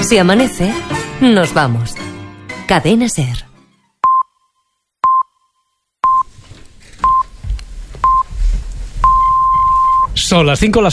Si amanece, nos vamos. Cadena SER. Son las 5, las